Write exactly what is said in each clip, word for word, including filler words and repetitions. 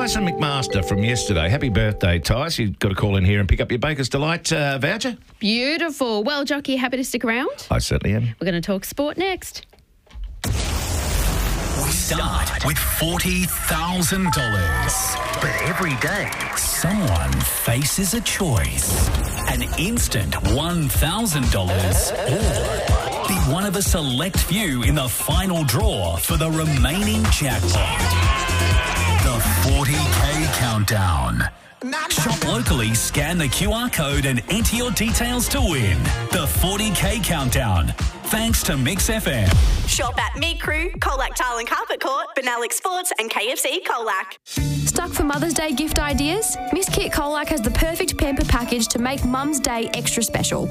Tyson McMaster from yesterday. Happy birthday, Tyce. You've got to call in here and pick up your Baker's Delight uh, voucher. Beautiful. Well, Jockey, happy to stick around? I certainly am. We're going to talk sport next. We start with forty thousand dollars. But every day, someone faces a choice. An instant one thousand dollars or be one of a select few in the final draw for the remaining jackpot. The forty K Countdown. Shop locally, scan the Q R code and enter your details to win. The forty K Countdown. Thanks to Mix F M. Shop at Meat Crew, Colac Tile and Carpet Court, Benelux Sports and K F C Colac. Stuck for Mother's Day gift ideas? Miss Kit Colac has the perfect pamper package to make Mum's Day extra special.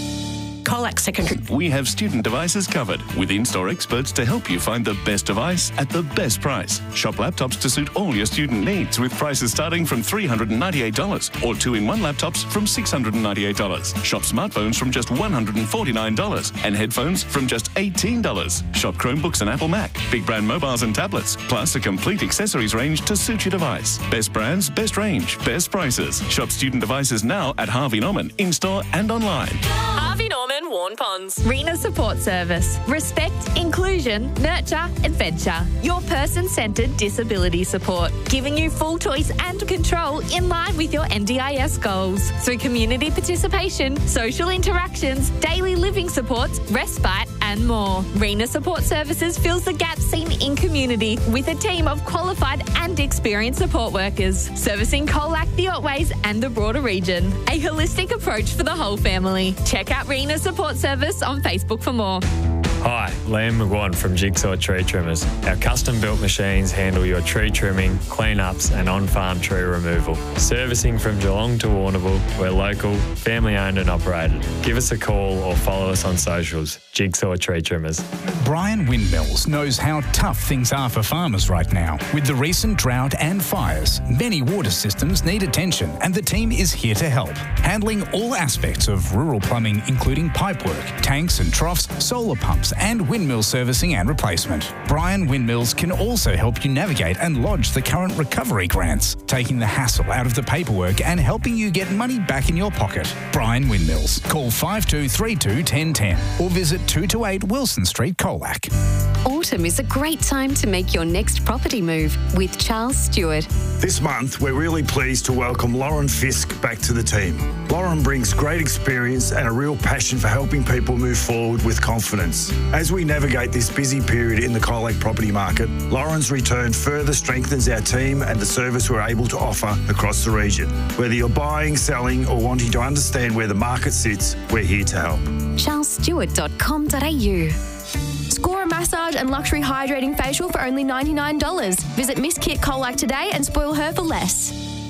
Colac Secondary. We have student devices covered with in-store experts to help you find the best device at the best price. Shop laptops to suit all your student needs with prices starting from three hundred ninety-eight dollars or two-in-one laptops from six hundred ninety-eight dollars. Shop smartphones from just one hundred forty-nine dollars and headphones from just eighteen dollars. Shop Chromebooks and Apple Mac, big brand mobiles and tablets, plus a complete accessories range to suit your device. Best brands, best range, best prices. Shop student devices now at Harvey Norman, in-store and online. Harvey Norman, Warn Ponds. Rena Support Service. Respect, inclusion, nurture, adventure. Your person-centred disability support. Giving you full choice and control in line with your N D I S goals. Through community participation, social interactions, daily living supports, respite and more. Rena Support Services fills the gaps seen in community with a team of qualified and experienced support workers. Servicing Colac, the Otways and the broader region. A holistic approach for the whole family. Check out Rena Support Service on Facebook for more. Hi, Liam McGuan from Jigsaw Tree Trimmers. Our custom-built machines handle your tree trimming, clean-ups and on-farm tree removal. Servicing from Geelong to Warrnambool, we're local, family-owned and operated. Give us a call or follow us on socials. Jigsaw Tree Trimmers. Brian Windmills knows how tough things are for farmers right now. With the recent drought and fires, many water systems need attention and the team is here to help. Handling all aspects of rural plumbing, including pipework, tanks and troughs, solar pumps and windmill servicing and replacement. Brian Windmills can also help you navigate and lodge the current recovery grants, taking the hassle out of the paperwork and helping you get money back in your pocket. Brian Windmills. Call five two three two, one zero one zero or visit two two eight Wilson Street, Colac. Autumn is a great time to make your next property move with Charles Stewart. This month, we're really pleased to welcome Lauren Fisk back to the team. Lauren brings great experience and a real passion for helping people move forward with confidence. As we navigate this busy period in the Colac property market, Lauren's return further strengthens our team and the service we're able to offer across the region. Whether you're buying, selling or wanting to understand where the market sits, we're here to help. charles stewart dot com dot a u. Score a massage and luxury hydrating facial for only ninety-nine dollars. Visit Miss Kit Colac today and spoil her for less.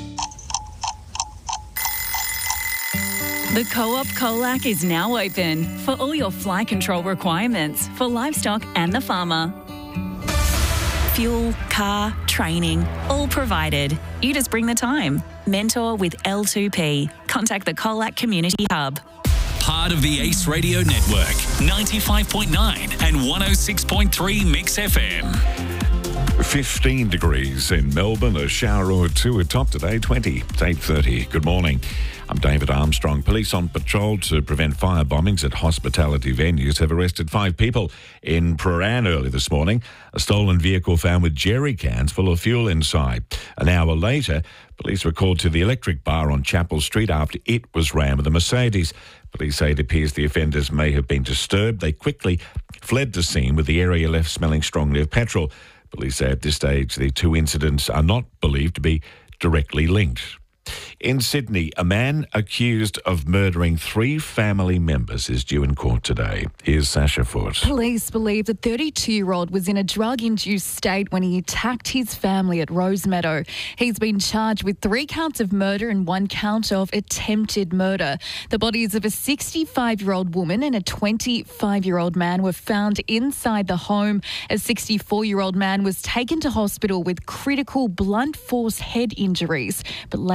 The Co-op Colac is now open for all your fly control requirements for livestock and the farmer. Fuel, car, training, all provided. You just bring the time. Mentor with L two P. Contact the Colac Community Hub. Part of the Ace Radio Network, ninety-five point nine and one oh six point three Mix F M. fifteen degrees in Melbourne, a shower or two atop today, twenty. It's eight thirty. Good morning. I'm David Armstrong. Police on patrol to prevent fire bombings at hospitality venues have arrested five people in Prahran early this morning. A stolen vehicle found with jerry cans full of fuel inside. An hour later, police were called to the Electric Bar on Chapel Street after it was rammed with a Mercedes. Police say it appears the offenders may have been disturbed. They quickly fled the scene with the area left smelling strongly of petrol. Police say at this stage the two incidents are not believed to be directly linked. In Sydney, a man accused of murdering three family members is due in court today. Here's Sasha Foote. Police believe the thirty-two-year-old was in a drug-induced state when he attacked his family at Rosemeadow. He's been charged with three counts of murder and one count of attempted murder. The bodies of a sixty-five-year-old woman and a twenty-five-year-old man were found inside the home. A sixty-four-year-old man was taken to hospital with critical blunt force head injuries, but later died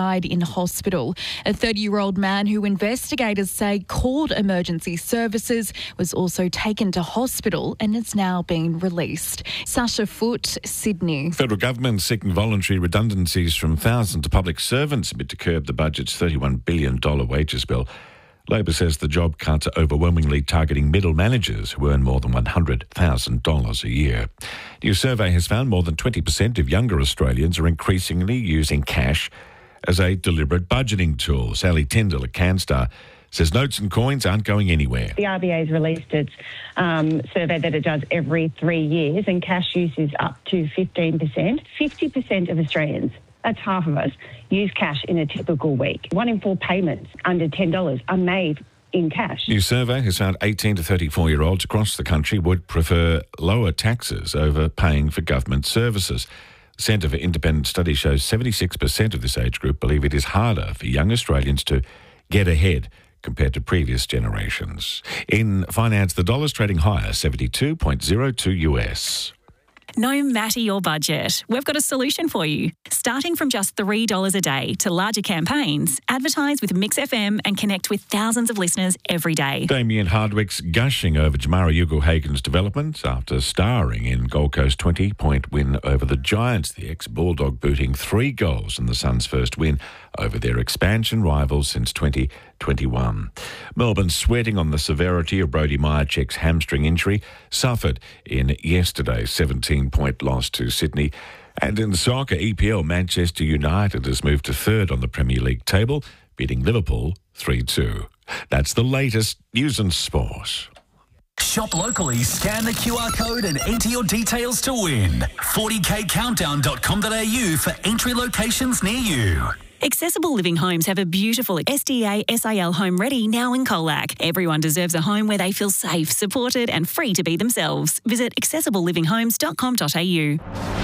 died in hospital. A thirty-year-old man who investigators say called emergency services was also taken to hospital and is now being released. Sasha Foote, Sydney. Federal government seeking voluntary redundancies from thousands of public servants amid to curb the budget's thirty-one billion dollars wages bill. Labor says the job cuts are overwhelmingly targeting middle managers who earn more than one hundred thousand dollars a year. A new survey has found more than twenty percent of younger Australians are increasingly using cash as a deliberate budgeting tool. Sally Tyndall at CanStar says notes and coins aren't going anywhere. The R B A has released its um, survey that it does every three years, and cash use is up to fifteen percent. fifty percent of Australians, that's half of us, use cash in a typical week. One in four payments under ten dollars are made in cash. New survey has found eighteen to thirty-four-year-olds across the country would prefer lower taxes over paying for government services. The Centre for Independent Study shows seventy-six percent of this age group believe it is harder for young Australians to get ahead compared to previous generations. In finance, the dollar's trading higher, seventy-two point oh two U S. No matter your budget, we've got a solution for you. Starting from just three dollars a day to larger campaigns, advertise with Mix F M and connect with thousands of listeners every day. Damien Hardwick's gushing over Jamara Ugle-Hagen's development after starring in Gold Coast's twenty-point win over the Giants. The ex-Bulldog booting three goals in the Suns' first win over their expansion rivals since twenty twenty-one. Melbourne sweating on the severity of Brodie Meyercheck's hamstring injury, suffered in yesterday's seventeen-point loss to Sydney. And in soccer, E P L, Manchester United has moved to third on the Premier League table, beating Liverpool three two. That's the latest news and sport. Shop locally, scan the Q R code and enter your details to win. forty k countdown dot com dot a u for entry locations near you. Accessible Living Homes have a beautiful S D A S I L home ready now in Colac. Everyone deserves a home where they feel safe, supported and free to be themselves. Visit accessible living homes dot com dot a u.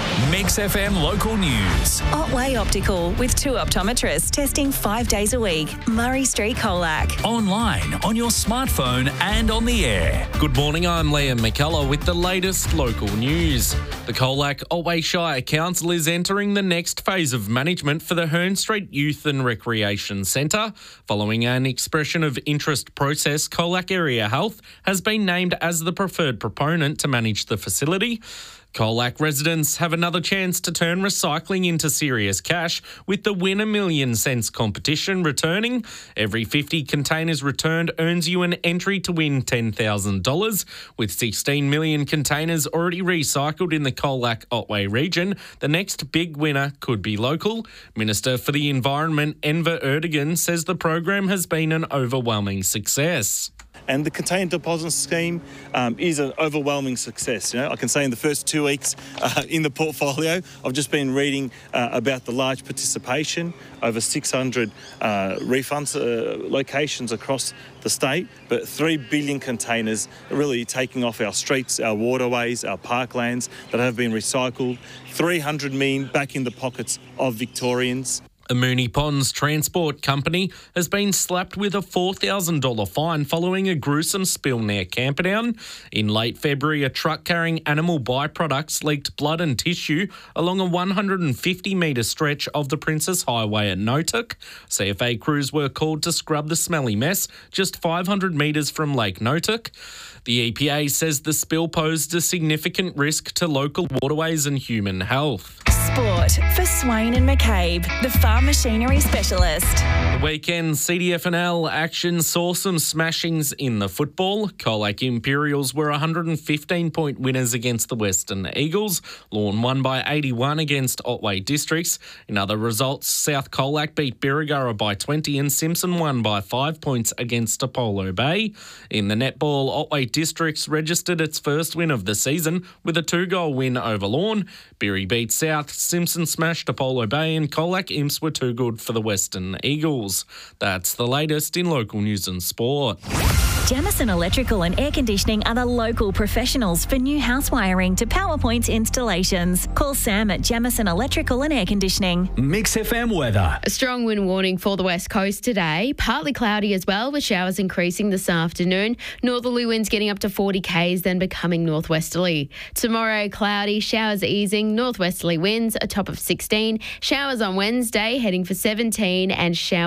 Mix F M local news. Otway Optical with two optometrists testing five days a week. Murray Street, Colac. Online, on your smartphone and on the air. Good morning, I'm Liam McCullough with the latest local news. The Colac Otway Shire Council is entering the next phase of management for the Hearn Street Youth and Recreation Centre. Following an expression of interest process, Colac Area Health has been named as the preferred proponent to manage the facility. Colac residents have another chance to turn recycling into serious cash with the Win a Million Cents competition returning. Every fifty containers returned earns you an entry to win ten thousand dollars. With sixteen million containers already recycled in the Colac Otway region, the next big winner could be local. Minister for the Environment, Enver Erdogan, says the program has been an overwhelming success. And the container deposit scheme um, is an overwhelming success. You know, I can say in the first two weeks uh, in the portfolio, I've just been reading uh, about the large participation, over six hundred uh, refunds uh, locations across the state, but three billion containers really taking off our streets, our waterways, our parklands that have been recycled, three hundred million back in the pockets of Victorians. A Moonee Ponds Transport Company has been slapped with a four thousand dollars fine following a gruesome spill near Camperdown. In late February, a truck carrying animal byproducts leaked blood and tissue along a one hundred fifty metre stretch of the Princess Highway at Notuk. C F A crews were called to scrub the smelly mess just five hundred metres from Lake Notuk. The E P A says the spill posed a significant risk to local waterways and human health. Sport for Swain and McCabe, the farm machinery specialist. The weekend C D F N L action saw some smashings in the football. Colac Imperials were one hundred fifteen point winners against the Western Eagles. Lorne won by eighty-one against Otway Districts. In other results, South Colac beat Birregurra by twenty and Simpson won by five points against Apollo Bay. In the netball, Otway Districts registered its first win of the season with a two-goal win over Lorne. Birri beat South, Simpson smashed Apollo Bay and Colac Imps were too good for the Western Eagles. That's the latest in local news and sport. Jamison Electrical and Air Conditioning are the local professionals for new house wiring to PowerPoint installations. Call Sam at Jamison Electrical and Air Conditioning. Mix F M weather. A strong wind warning for the west coast today. Partly cloudy as well, with showers increasing this afternoon. Northerly winds getting up to forty k's, then becoming northwesterly. Tomorrow, cloudy, showers easing, northwesterly winds, a top of sixteen. Showers on Wednesday, heading for seventeen, and showers